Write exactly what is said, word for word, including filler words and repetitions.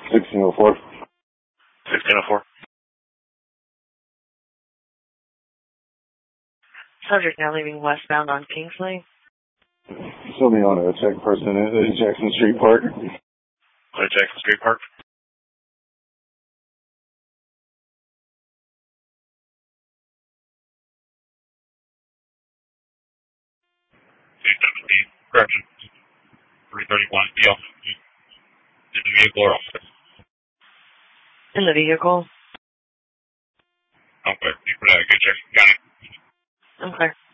sixteen oh four. sixteen oh four. Subject now leaving westbound on Kingsley. Somebody on a check person at Jackson Street Park. On a Jackson Street Park. two seventeen, correction. three thirty-one, deal. In the vehicle or officer? In the vehicle. Okay, you put out a good check. Got it. Okay.